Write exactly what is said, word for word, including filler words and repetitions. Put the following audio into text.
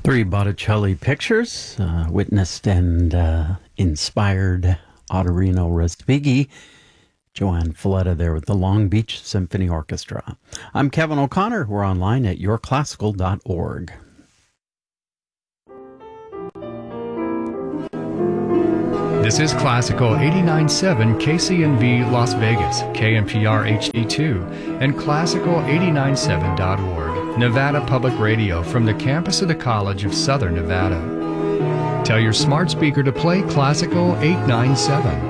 Three Botticelli pictures, uh, witnessed and uh, inspired Ottorino Respighi. Joanne Falletta there with the Long Beach Symphony Orchestra. I'm Kevin O'Connor. We're online at your classical dot org. This is Classical eighty-nine point seven K C N V Las Vegas, K N P R H D two, and Classical eighty-nine point seven dot org, Nevada Public Radio from the campus of the College of Southern Nevada. Tell your smart speaker to play Classical eight nine seven.